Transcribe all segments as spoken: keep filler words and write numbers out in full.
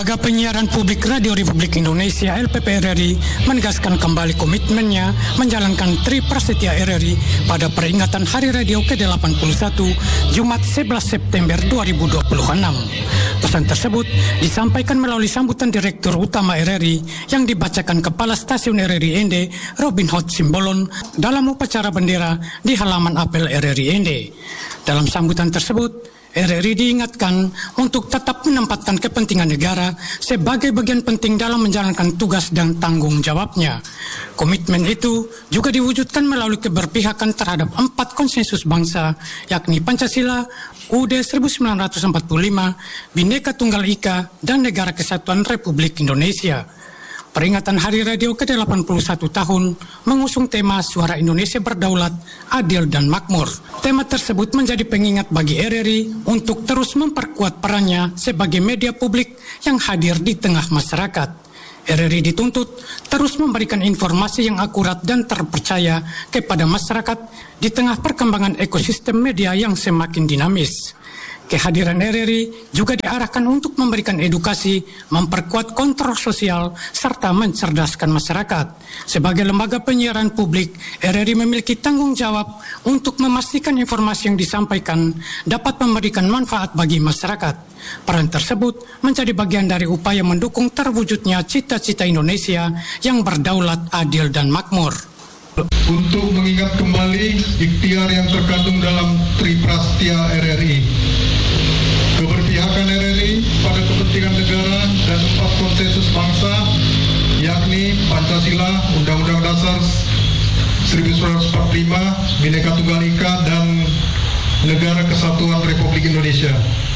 Lembaga Penyiaran Publik Radio Republik Indonesia L P P R R I menegaskan kembali komitmennya menjalankan Tri Prasetya R R I pada peringatan Hari Radio ke delapan puluh satu Jumat sebelas September dua ribu dua puluh enam. Pesan tersebut disampaikan melalui sambutan Direktur Utama R R I yang dibacakan Kepala Stasiun R R I N D Robin Hood Simbolon dalam upacara bendera di halaman apel R R I N D. Dalam sambutan tersebut, R R I diingatkan untuk tetap menempatkan kepentingan negara sebagai bagian penting dalam menjalankan tugas dan tanggung jawabnya. Komitmen itu juga diwujudkan melalui keberpihakan terhadap empat konsensus bangsa, yakni Pancasila, U U D seribu sembilan ratus empat puluh lima, Bhinneka Tunggal Ika, dan Negara Kesatuan Republik Indonesia. Peringatan Hari Radio ke delapan puluh satu tahun mengusung tema Suara Indonesia Berdaulat, Adil dan Makmur. Tema tersebut menjadi pengingat bagi R R I untuk terus memperkuat perannya sebagai media publik yang hadir di tengah masyarakat. R R I dituntut terus memberikan informasi yang akurat dan terpercaya kepada masyarakat di tengah perkembangan ekosistem media yang semakin dinamis. Kehadiran R R I juga diarahkan untuk memberikan edukasi, memperkuat kontrol sosial, serta mencerdaskan masyarakat. Sebagai lembaga penyiaran publik, R R I memiliki tanggung jawab untuk memastikan informasi yang disampaikan dapat memberikan manfaat bagi masyarakat. Peran tersebut menjadi bagian dari upaya mendukung terwujudnya cita-cita Indonesia yang berdaulat, adil, dan makmur. Untuk mengingat kembali ikhtiar yang terkandung dalam Tri Prasetya R R I, keberpihakan R R I pada kepentingan negara dan empat konsensus bangsa, yakni Pancasila, Undang-Undang Dasar seribu sembilan ratus empat puluh lima, Bhinneka Tunggal Ika, dan Negara Kesatuan Republik Indonesia.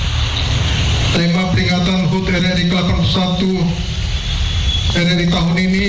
Tema peringatan H U T R R I ke delapan puluh satu R R I tahun ini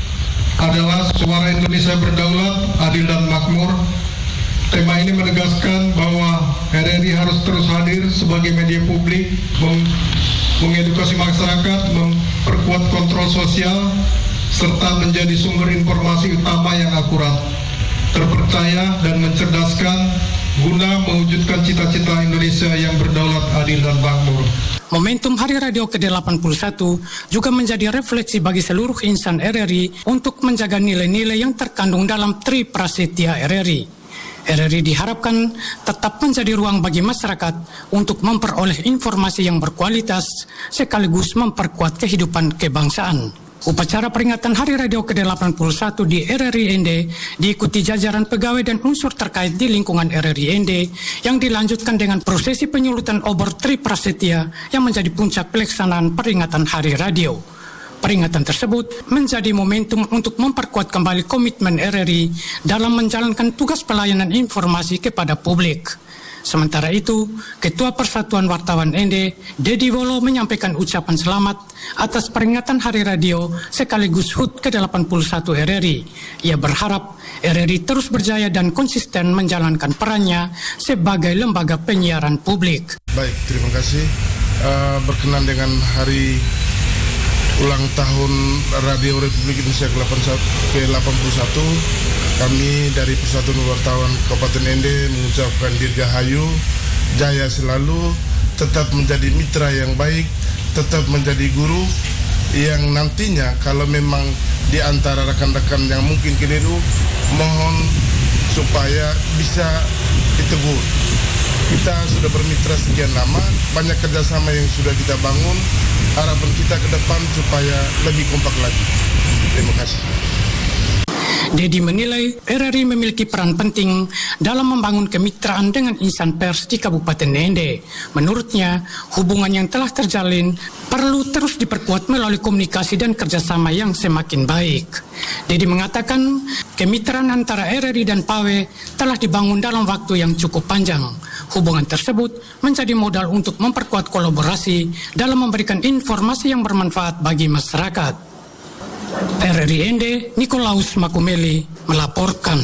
adalah Suara Indonesia Berdaulat, Adil dan Makmur. Tema ini menegaskan bahwa R R I harus terus hadir sebagai media publik, meng mengedukasi masyarakat, memperkuat kontrol sosial, serta menjadi sumber informasi utama yang akurat, terpercaya, dan mencerdaskan guna mewujudkan cita-cita Indonesia yang berdaulat, adil, dan makmur. Momentum Hari Radio ke delapan puluh satu juga menjadi refleksi bagi seluruh insan R R I untuk menjaga nilai-nilai yang terkandung dalam Tri Prasetya R R I. R R I diharapkan tetap menjadi ruang bagi masyarakat untuk memperoleh informasi yang berkualitas sekaligus memperkuat kehidupan kebangsaan. Upacara peringatan Hari Radio ke delapan puluh satu di R R I N D diikuti jajaran pegawai dan unsur terkait di lingkungan R R I N D yang dilanjutkan dengan prosesi penyulutan obor Tri Prasetya yang menjadi puncak pelaksanaan peringatan Hari Radio. Peringatan tersebut menjadi momentum untuk memperkuat kembali komitmen R R I dalam menjalankan tugas pelayanan informasi kepada publik. Sementara itu, Ketua Persatuan Wartawan N D, Dedi Wolo, menyampaikan ucapan selamat atas peringatan Hari Radio sekaligus H U T ke delapan puluh satu R R I. Ia berharap R R I terus berjaya dan konsisten menjalankan perannya sebagai lembaga penyiaran publik. Baik, terima kasih. Uh, berkenan dengan hari ulang tahun Radio Republik Indonesia ke delapan puluh satu, kami dari Persatuan Wartawan Kabupaten N D mengucapkan dirgahayu, jaya selalu, tetap menjadi mitra yang baik, tetap menjadi guru yang nantinya kalau memang di antara rekan-rekan yang mungkin keliru, mohon supaya bisa ditegur. Kita sudah bermitra sekian lama, banyak kerjasama yang sudah kita bangun. Harapan kita ke depan supaya lebih kompak lagi. Terima kasih. Dedi menilai R R I memiliki peran penting dalam membangun kemitraan dengan insan pers di Kabupaten N D. Menurutnya, hubungan yang telah terjalin perlu terus diperkuat melalui komunikasi dan kerjasama yang semakin baik. Dedi mengatakan, kemitraan antara R R I dan P A W telah dibangun dalam waktu yang cukup panjang. Hubungan tersebut menjadi modal untuk memperkuat kolaborasi dalam memberikan informasi yang bermanfaat bagi masyarakat. R R I N D, Nikolaus Makumeli melaporkan.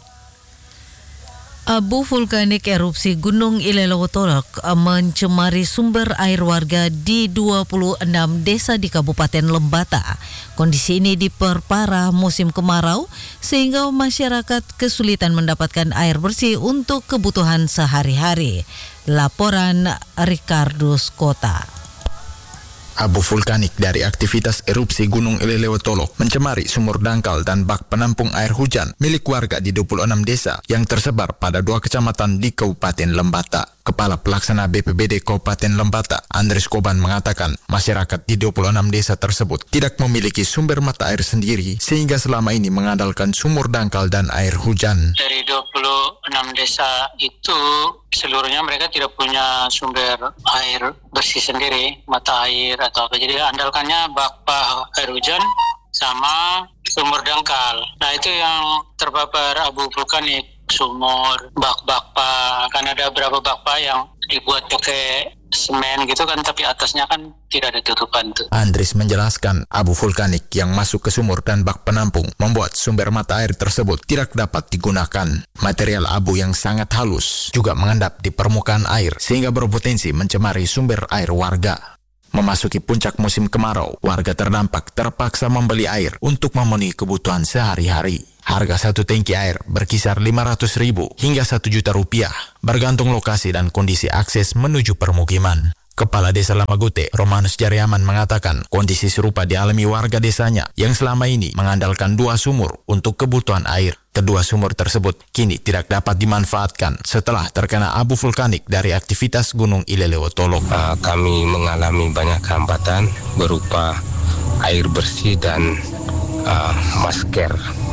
Abu vulkanik erupsi Gunung Ilelewotolok mencemari sumber air warga di dua puluh enam desa di Kabupaten Lembata. Kondisi ini diperparah musim kemarau sehingga masyarakat kesulitan mendapatkan air bersih untuk kebutuhan sehari-hari. Laporan Ricardo Skota. Abu vulkanik dari aktivitas erupsi Gunung Ilelewotolok mencemari sumur dangkal dan bak penampung air hujan milik warga di dua puluh enam desa yang tersebar pada dua kecamatan di Kabupaten Lembata. Kepala Pelaksana B P B D Kabupaten Lembata, Andres Koban, mengatakan masyarakat di dua puluh enam desa tersebut tidak memiliki sumber mata air sendiri sehingga selama ini mengandalkan sumur dangkal dan air hujan. Dari dua puluh enam desa itu seluruhnya mereka tidak punya sumber air bersih sendiri, mata air atau apa. Jadi andalkannya bak air hujan sama sumur dangkal. Nah itu yang terpapar abu vulkanik. Sumur, bak-bakpa, kan ada beberapa bakpa yang dibuat pakai semen gitu kan, tapi atasnya kan tidak ada tutupan tuh. Andris menjelaskan abu vulkanik yang masuk ke sumur dan bak penampung membuat sumber mata air tersebut tidak dapat digunakan. Material abu yang sangat halus juga mengendap di permukaan air sehingga berpotensi mencemari sumber air warga. Memasuki puncak musim kemarau, warga terdampak terpaksa membeli air untuk memenuhi kebutuhan sehari-hari. Harga satu tangki air berkisar lima ratus ribu hingga satu juta rupiah, bergantung lokasi dan kondisi akses menuju permukiman. Kepala Desa Lamagute, Romanus Jariaman, mengatakan kondisi serupa dialami warga desanya yang selama ini mengandalkan dua sumur untuk kebutuhan air. Kedua sumur tersebut kini tidak dapat dimanfaatkan setelah terkena abu vulkanik dari aktivitas Gunung Ilelewotolok. Uh, kami mengalami banyak hambatan berupa air bersih dan uh, masker.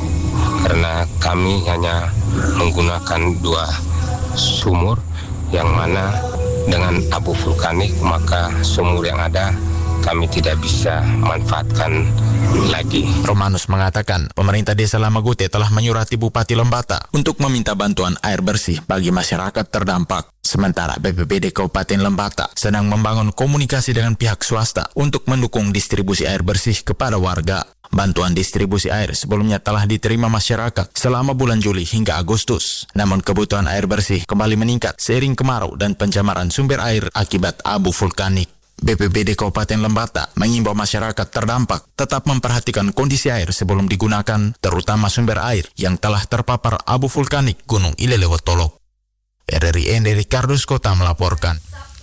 Karena kami hanya menggunakan dua sumur yang mana dengan abu vulkanik maka sumur yang ada kami tidak bisa manfaatkan lagi. Romanus mengatakan pemerintah Desa Lamagute telah menyurati Bupati Lembata untuk meminta bantuan air bersih bagi masyarakat terdampak. Sementara B P B D Kabupaten Lembata sedang membangun komunikasi dengan pihak swasta untuk mendukung distribusi air bersih kepada warga. Bantuan distribusi air sebelumnya telah diterima masyarakat selama bulan Juli hingga Agustus. Namun kebutuhan air bersih kembali meningkat seiring kemarau dan pencemaran sumber air akibat abu vulkanik. B P B D Kabupaten Lembata mengimbau masyarakat terdampak tetap memperhatikan kondisi air sebelum digunakan, terutama sumber air yang telah terpapar abu vulkanik Gunung Ilelewotolok. R R I N dari Kardus Kota melaporkan.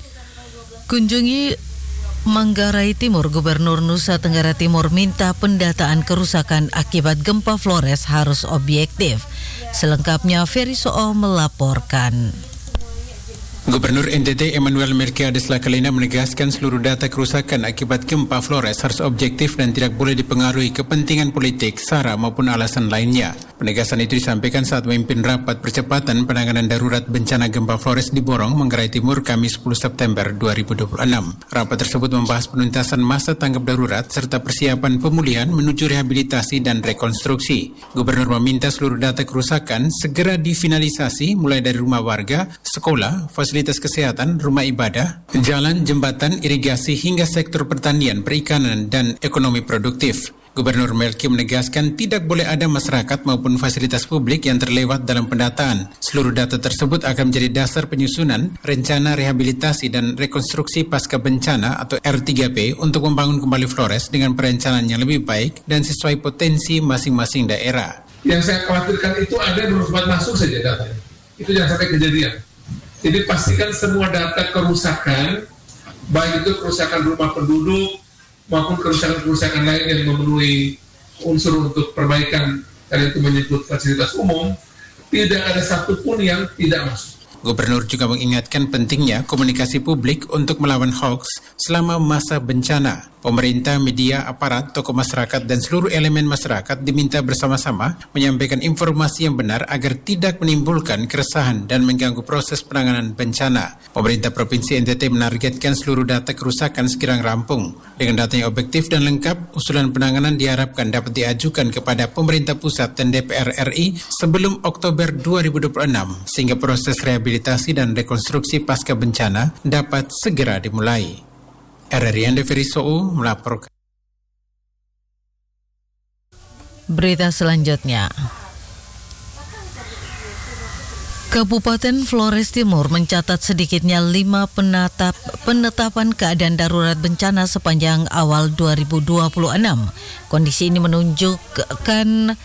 Kunjungi Manggarai Timur, Gubernur Nusa Tenggara Timur minta pendataan kerusakan akibat gempa Flores harus objektif. Selengkapnya Ferry Soo melaporkan. Gubernur N T T Emmanuel Melkiades Lakalina menegaskan seluruh data kerusakan akibat gempa Flores harus objektif dan tidak boleh dipengaruhi kepentingan politik, sara maupun alasan lainnya. Penegasan itu disampaikan saat memimpin rapat percepatan penanganan darurat bencana gempa Flores di Borong, Manggarai Timur, Kamis sepuluh September dua ribu dua puluh enam. Rapat tersebut membahas penuntasan masa tanggap darurat serta persiapan pemulihan menuju rehabilitasi dan rekonstruksi. Gubernur meminta seluruh data kerusakan segera difinalisasi mulai dari rumah warga, sekolah, fasilitas kesehatan, rumah ibadah, jalan, jembatan, irigasi hingga sektor pertanian, perikanan, dan ekonomi produktif. Gubernur Melki menegaskan tidak boleh ada masyarakat maupun fasilitas publik yang terlewat dalam pendataan. Seluruh data tersebut akan menjadi dasar penyusunan rencana rehabilitasi dan rekonstruksi pasca bencana atau R tiga P untuk membangun kembali Flores dengan perencanaan yang lebih baik dan sesuai potensi masing-masing daerah. Yang saya khawatirkan itu ada berusaha masuk saja datanya. Itu jangan sampai kejadian. Jadi pastikan semua data kerusakan, baik itu kerusakan rumah penduduk maupun kerusakan-kerusakan lain yang memenuhi unsur untuk perbaikan, tadi itu menyebut fasilitas umum, tidak ada satupun yang tidak masuk. Gubernur juga mengingatkan pentingnya komunikasi publik untuk melawan hoax selama masa bencana. Pemerintah, media, aparat, tokoh masyarakat, dan seluruh elemen masyarakat diminta bersama-sama menyampaikan informasi yang benar agar tidak menimbulkan keresahan dan mengganggu proses penanganan bencana. Pemerintah Provinsi N T T menargetkan seluruh data kerusakan segera rampung. Dengan data yang objektif dan lengkap, usulan penanganan diharapkan dapat diajukan kepada pemerintah pusat dan D P R R I sebelum Oktober dua ribu dua puluh enam, sehingga proses rehabilitasi dan rekonstruksi pasca bencana dapat segera dimulai. R R I Ande Ferry Soe melaporkan. Berita selanjutnya. Kabupaten Flores Timur mencatat sedikitnya lima penetap, penetapan keadaan darurat bencana sepanjang awal dua ribu dua puluh enam. Kondisi ini menunjukkan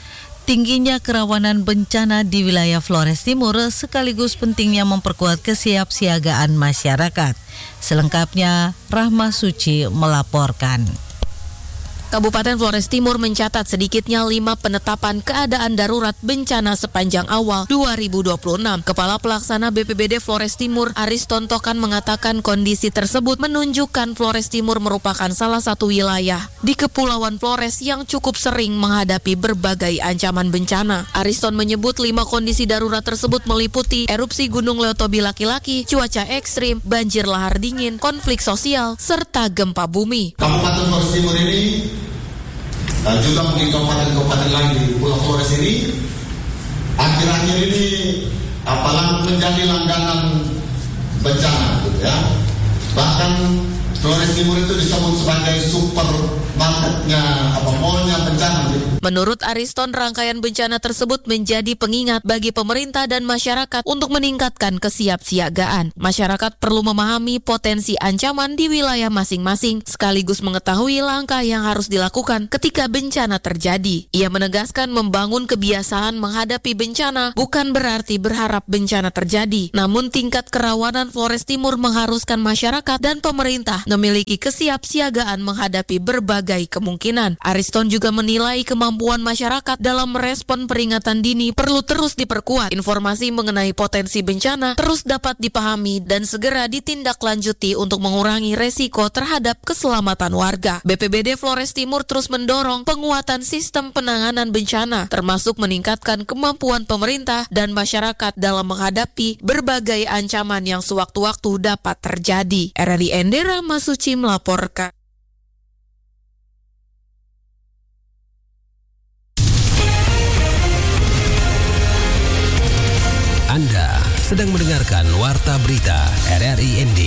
tingginya kerawanan bencana di wilayah Flores Timur sekaligus pentingnya memperkuat kesiapsiagaan masyarakat. Selengkapnya, Rahma Suci melaporkan. Kabupaten Flores Timur mencatat sedikitnya lima penetapan keadaan darurat bencana sepanjang awal dua ribu dua puluh enam. Kepala Pelaksana B P B D Flores Timur, Ariston Tokan, mengatakan kondisi tersebut menunjukkan Flores Timur merupakan salah satu wilayah di Kepulauan Flores yang cukup sering menghadapi berbagai ancaman bencana. Ariston menyebut lima kondisi darurat tersebut meliputi erupsi Gunung Leotobi laki-laki, cuaca ekstrim, banjir lahar dingin, konflik sosial, serta gempa bumi. Kabupaten Flores Timur ini dan juga mungkin kabupaten-kabupaten lain di Pulau Flores ini akhir-akhir ini apalagi menjadi langganan bencana, gitu ya. Bahkan Flores Timur itu disebut sebagai supermarketnya apa mallnya bencana. Gitu. Menurut Ariston, rangkaian bencana tersebut menjadi pengingat bagi pemerintah dan masyarakat untuk meningkatkan kesiapsiagaan. Masyarakat perlu memahami potensi ancaman di wilayah masing-masing, sekaligus mengetahui langkah yang harus dilakukan ketika bencana terjadi. Ia menegaskan membangun kebiasaan menghadapi bencana bukan berarti berharap bencana terjadi, namun tingkat kerawanan Flores Timur mengharuskan masyarakat dan pemerintah memiliki kesiapsiagaan menghadapi berbagai kemungkinan. Ariston juga menilai kemampuan masyarakat dalam merespon peringatan dini perlu terus diperkuat. Informasi mengenai potensi bencana terus dapat dipahami dan segera ditindaklanjuti untuk mengurangi resiko terhadap keselamatan warga. B P B D Flores Timur terus mendorong penguatan sistem penanganan bencana, termasuk meningkatkan kemampuan pemerintah dan masyarakat dalam menghadapi berbagai ancaman yang sewaktu-waktu dapat terjadi. R R I Endera Masuci melaporkan. Anda sedang mendengarkan Warta Berita R R I N D.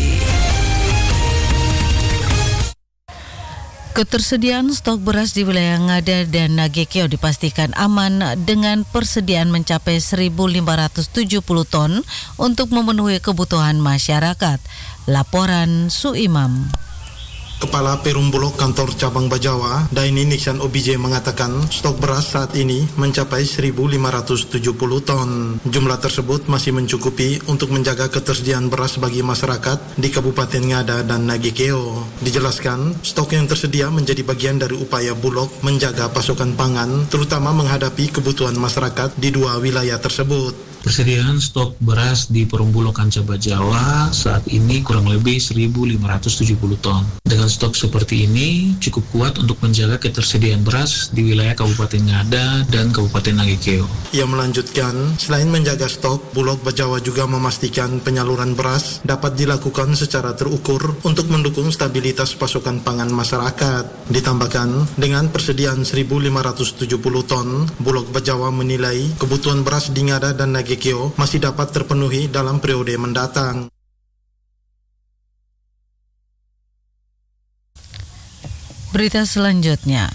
Ketersediaan stok beras di wilayah Ngada dan Nagekeo dipastikan aman dengan persediaan mencapai seribu lima ratus tujuh puluh ton untuk memenuhi kebutuhan masyarakat. Laporan Suimam. Kepala Perum Bulog Kantor Cabang Bajawa, Daini Nixon O B J mengatakan stok beras saat ini mencapai seribu lima ratus tujuh puluh ton. Jumlah tersebut masih mencukupi untuk menjaga ketersediaan beras bagi masyarakat di Kabupaten Ngada dan Nagekeo. Dijelaskan, stok yang tersedia menjadi bagian dari upaya Bulog menjaga pasokan pangan, terutama menghadapi kebutuhan masyarakat di dua wilayah tersebut. Persediaan stok beras di Perum Bulog Kanca Bajawa saat ini kurang lebih seribu lima ratus tujuh puluh ton. Dengan stok seperti ini cukup kuat untuk menjaga ketersediaan beras di wilayah Kabupaten Ngada dan Kabupaten Nagekeo. Ia melanjutkan, selain menjaga stok, Bulog Bajawa juga memastikan penyaluran beras dapat dilakukan secara terukur untuk mendukung stabilitas pasokan pangan masyarakat. Ditambahkan, dengan persediaan seribu lima ratus tujuh puluh ton, Bulog Bajawa menilai kebutuhan beras di Ngada dan Nagekeo masih dapat terpenuhi dalam periode mendatang. Berita selanjutnya.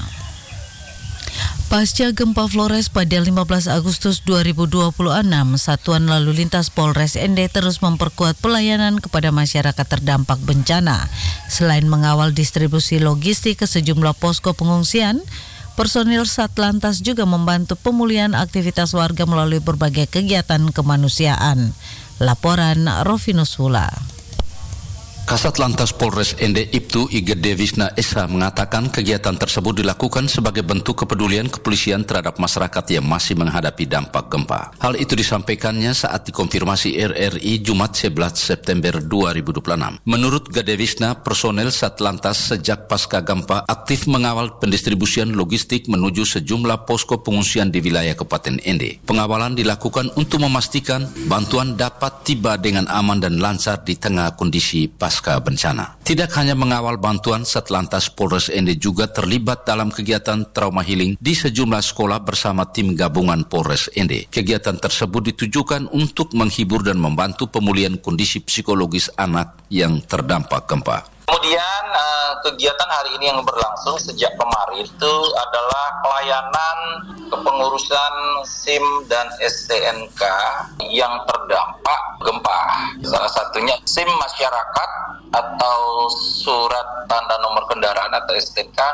Pasca gempa Flores pada lima belas Agustus dua ribu dua puluh enam, Satuan Lalu Lintas Polres N D terus memperkuat pelayanan kepada masyarakat terdampak bencana. Selain mengawal distribusi logistik ke sejumlah posko pengungsian, personil Satlantas juga membantu pemulihan aktivitas warga melalui berbagai kegiatan kemanusiaan. Laporan Rofinus Hula. Kasat Lantas Polres N D Ibtu Igede Wisna Esa mengatakan kegiatan tersebut dilakukan sebagai bentuk kepedulian kepolisian terhadap masyarakat yang masih menghadapi dampak gempa. Hal itu disampaikannya saat dikonfirmasi R R I Jumat sebelas September dua ribu dua puluh enam. Menurut Gede Wisna, personel Satlantas sejak pasca gempa aktif mengawal pendistribusian logistik menuju sejumlah posko pengungsian di wilayah Kabupaten N D. Pengawalan dilakukan untuk memastikan bantuan dapat tiba dengan aman dan lancar di tengah kondisi pasca pasca bencana. Tidak hanya mengawal bantuan, Satlantas Polres N D juga terlibat dalam kegiatan trauma healing di sejumlah sekolah bersama tim gabungan Polres N D. Kegiatan tersebut ditujukan untuk menghibur dan membantu pemulihan kondisi psikologis anak yang terdampak gempa. Kemudian uh, kegiatan hari ini yang berlangsung sejak kemarin itu adalah pelayanan kepengurusan SIM dan S T N K yang terdampak gempa. Salah satunya SIM masyarakat atau surat tanda nomor kendaraan atau S T N K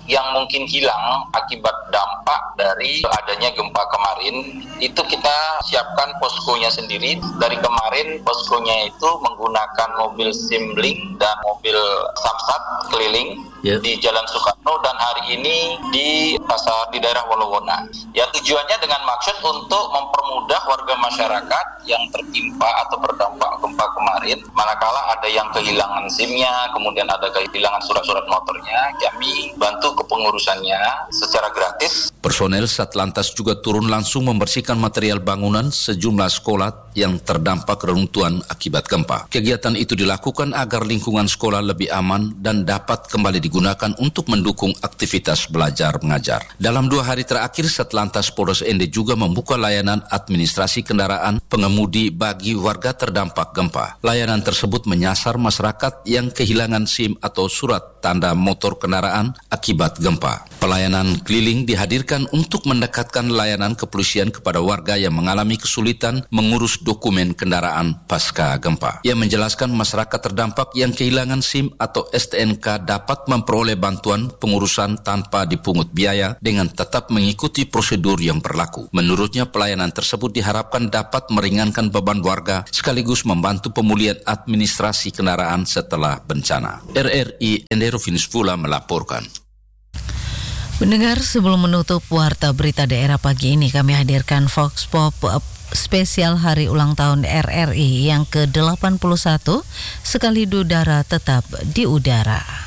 yang mungkin hilang akibat dampak dari adanya gempa kemarin, itu kita siapkan poskonya sendiri. Dari kemarin poskonya itu menggunakan mobil Simlink dan mobil Samsat keliling yeah. di Jalan Soekarno, dan hari ini di pasar di daerah Wolowona. Ya, tujuannya dengan maksud untuk mempermudah warga masyarakat yang tertimpa atau berdampak gempa kemarin, manakala ada yang kehilangan SIM-nya, kemudian ada kehilangan surat-surat motornya, kami bantu kepengurusannya secara gratis. Personel Satlantas juga turun langsung membersihkan material bangunan sejumlah sekolah yang terdampak reruntuhan akibat gempa. Kegiatan itu dilakukan agar lingkungan sekolah lebih aman dan dapat kembali digunakan untuk mendukung aktivitas belajar mengajar. Dalam dua hari terakhir, Satlantas Polres Ende juga membuka layanan administrasi kendaraan pengemudi bagi warga terdampak gempa. Layanan tersebut menyasar masyarakat yang kehilangan SIM atau surat tanda motor kendaraan akibat gempa. Pelayanan keliling dihadirkan untuk mendekatkan layanan kepolisian kepada warga yang mengalami kesulitan mengurus dokumen kendaraan pasca gempa. Ia menjelaskan masyarakat terdampak yang kehilangan SIM atau S T N K dapat memperoleh bantuan pengurusan tanpa dipungut biaya dengan tetap mengikuti prosedur yang berlaku. Menurutnya, pelayanan tersebut diharapkan dapat meringankan beban warga sekaligus membantu pemulihan administrasi kendaraan setelah bencana. R R I Endero Finuspula melaporkan. Mendengar, sebelum menutup warta berita daerah pagi ini, kami hadirkan Vox Pop spesial hari ulang tahun R R I yang ke delapan puluh satu, sekali udara tetap di udara.